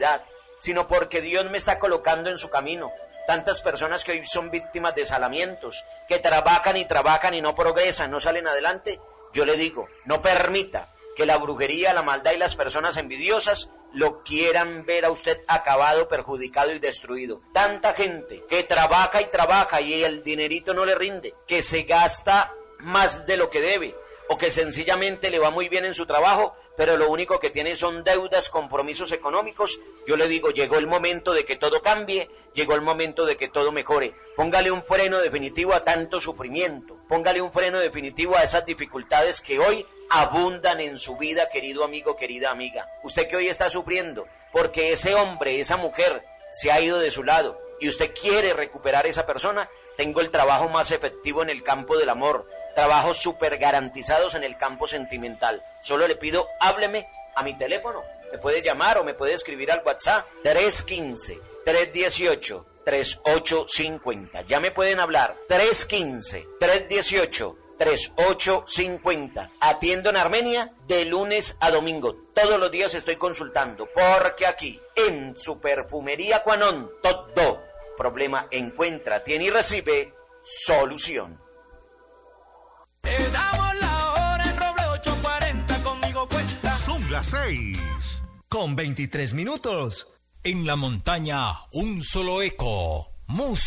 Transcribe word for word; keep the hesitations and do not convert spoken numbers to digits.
sino porque Dios me está colocando en su camino. Tantas personas que hoy son víctimas de salamientos, que trabajan y trabajan y no progresan, no salen adelante. Yo le digo, no permita que la brujería, la maldad y las personas envidiosas lo quieran ver a usted acabado, perjudicado y destruido. Tanta gente que trabaja y trabaja y el dinerito no le rinde, que se gasta más de lo que debe, o que sencillamente le va muy bien en su trabajo, pero lo único que tiene son deudas, compromisos económicos. Yo le digo, llegó el momento de que todo cambie, llegó el momento de que todo mejore. Póngale un freno definitivo a tanto sufrimiento, póngale un freno definitivo a esas dificultades que hoy abundan en su vida, querido amigo, querida amiga. Usted que hoy está sufriendo porque ese hombre, esa mujer se ha ido de su lado y usted quiere recuperar a esa persona, tengo el trabajo más efectivo en el campo del amor, trabajos súper garantizados en el campo sentimental. Solo le pido, hábleme a mi teléfono, me puede llamar o me puede escribir al WhatsApp tres uno cinco, tres uno ocho, tres ocho cinco cero. Ya me pueden hablar, tres uno cinco, tres uno ocho, tres ocho cinco cero. Atiendo en Armenia de lunes a domingo. Todos los días estoy consultando, porque aquí, en su perfumería Cuanón, todo problema encuentra, tiene y recibe solución. Te damos la hora en Roble ocho cuarenta, conmigo cuenta. Son las seis. Con veintitrés minutos. En la montaña, un solo eco. Música.